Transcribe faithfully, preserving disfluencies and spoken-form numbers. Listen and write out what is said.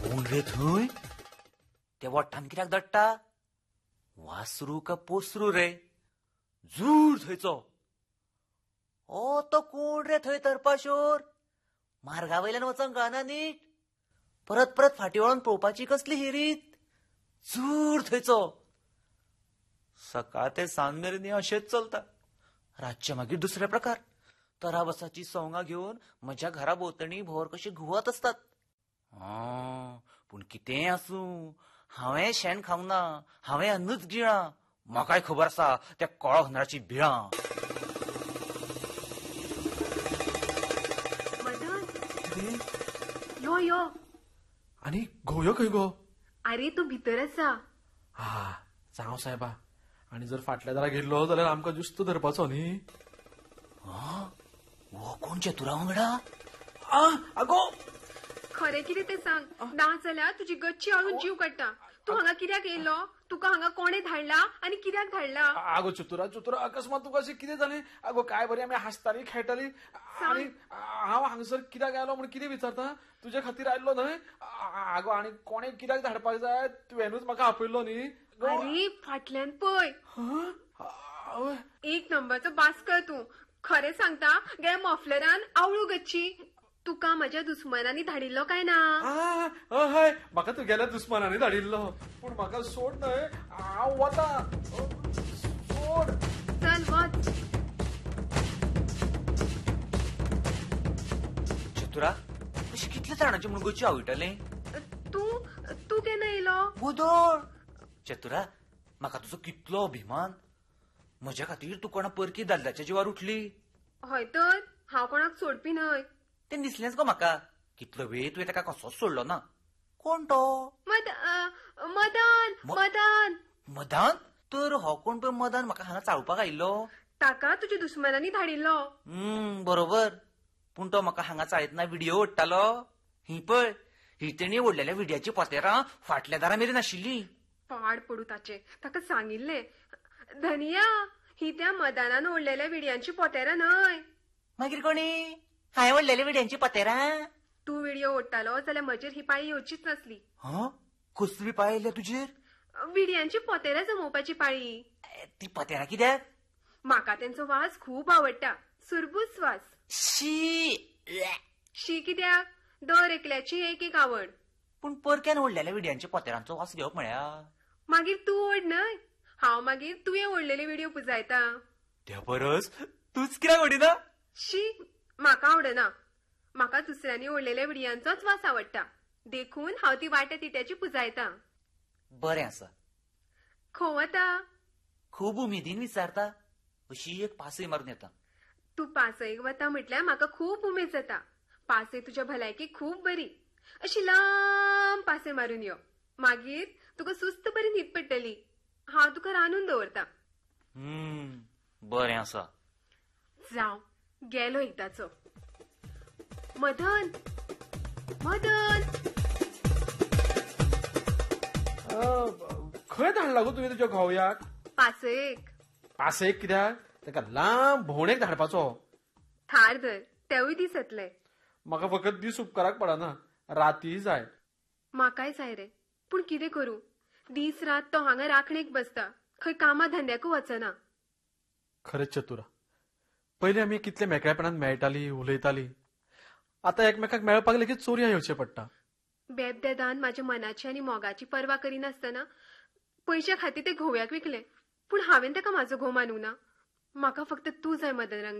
कोण रे थंय? त्या वट्टान कित्याक दट्टा? वासरू का पोसरू रे? जूर थंयचो. ओ तो कोण रे थंय तरपाशोर? मार्गावयल्यान वचोंक गाना नीट? परत परत फाटी वळोन पळोवपाची कसली ही रीत? जूर थंयचो. सकाळ ते सांज मेरेन अशेंच चलता. रातचे मागीर दुसरे प्रकार. तरावसाची सोंगां घेवन म्हज्या घरा भोंवतणी भोवर कशी घुवत असतात. आ, पूण कितेंय आसूं, हांवें शेण खावंक ना, हांवें अन्नूच गिळां. म्हाकाय खबर आसा त्या कळो हनराची भिळां. यो यो. आनी घोयो खंय गो? अरे तू भितर आसा. हा जावं साहेबा. आनी जर फाटल्या दारा गेल्लो जाल्यार आमकां जुस्त धरपाचो न्ही. हो कोण चतुरा वांगडा? आगो खरें कितें तें सांग. ना जाल्यार तुजी गच्ची हाडून जीव काडटा. तू हांगा कित्याक येयलो? तुका हांगा कोणे धाडला आनी कित्याक धाडला? आगो चतुरा चतुरा अकस्मात तुका अशें कितें जालें? आगो काय बरी आमी हांसताली खेळटाली आनी हांव हांगसर कित्याक आयलो म्हूण कितें विचारता? तुजे खातीर आयल्लो न्हय. आगो आनी कोणे कित्याक धाडपाक जाय तुवेनूच म्हाका आपयल्लो न्ही. अरे फाटल्यान पळय. एक नंबरचो बास्कर तू. खरें सांगता गे मॉफलरान आवळू गच्ची. तुका म्हज्या दुस्मनांनी धाडिल्लो काय ना? हय म्हाका तुगेल्या दुस्मनांनी धाडिल्लो. पूण म्हाका सोड न्हय. हांव वता. सोड. चल वच. चतुरा अशी कितल्या जाणांची म्हूण गोची आवयटलें? तू तू केन्ना येयलो? गोदोळ. चतुरा म्हाका तुजो कितलो अभिमान. म्हज्या खातीर तूं कोणा परकी दादल्याच्या जिवार उठली. हय तर हांव कोणाक सोडपी न्हय. तें दिसलेंच गो म्हाका. कितलो वेळ तुवें ताका कसोच सोडलो ना. कोण तो? मद मदन मदन. मदान? तर हो कोण पळय मदान म्हाका हांगा चाळपाक आयिल्लो? ताका तुज्या दुस्मनांनी धाडिल्लो. हम्म बरोबर. पूण तो म्हाका हांगा चाळयतना व्हिडिओ ओडटालो. ही पळय ही तेणी ओडलेल्या व्हिडिओची पोतेरां फाटल्या दारा मेरेन आशिल्ली. पाड पडू ताचे. ताका सांगिल्लें. धनिया ही त्या मदानान ओडलेल्या व्हिडियांची पोतेरां न्हय. मागीर कोणी? हांवें ओडलेल्या व्हिडिओची पोतेरां? तू व्हिडिओ ओडटालो जाल्यार म्हजेर ही पाळी येवचीच नासली. हा कसली पाळी आयल्या तुजेर? व्हिडियांची पोतेरां जमोवपाची पाळी. ती पोतेरां कित्याक? म्हाका तेंचो वास खूब आवडटा. सुरबूस वास. शी. शी कित्याक? दर एकल्याची एक एक आवड. पूण परक्यान ओडलेल्या व्हिडिओच्या पोतेरांचो वास घेवप म्हळ्यार? मागीर तू ओड न्हय. हांव मागीर तुवें ओडलेले व्हिडिओ पुजायता. त्या परस तूच कित्याक ओडिना? शी म्हाका आवडना. म्हाका दुसऱ्यांनी ओडलेल्या व्हिडियांचोच वास आवडटा. देखून हांव ती वाट्या तिट्याची पुजायता. बरें आसा. खंय वता? खूब उमेदीन विचारता. अशी एक पासय मारून येता. तू पासयेक वता म्हटल्यार म्हाका खूब उमेद जाता. पासय तुज्या भलायकेक खूब बरी. अशी लांब पासय मारून यो. मागीर तुका सुस्त बरी न्हीद पडटली. हांव तुका रांदून दवरतां. हम्म बरें आसा. जावं गेलो एकदाचो. मदन मदन. खंय धाडला गो तुवें तुज्या घोवयाक? पासयेक. पासयेक कित्याक? ताका लांब भोंवडेक धाडपाचो. थार धर तेवूय दीस येतले. म्हाका फकत दीस उपकाराक पडना. रातीय जाय. म्हाकाय जाय रे. पूण कितें करूं? दीस रात तो हांगा राखणेक बसता. खंय कामा धंद्याकूय वचना. खरेंच चतुरा. पयलीं आमी कितले मेकळेपणान मेळटाली उलयताली. आतां एकमेकाक मेळपाक लेगीत चोरयां येवचें पडटा. बेबदेदान म्हाज्या मनाची आनी मोगाची पर्वा करिनासतना पयशे खातीर ते घोव्याक विकले. पूण हांवें ताका म्हाजो घोव मानूंक ना. म्हाका फक्त तूं जाय मदन रंगा.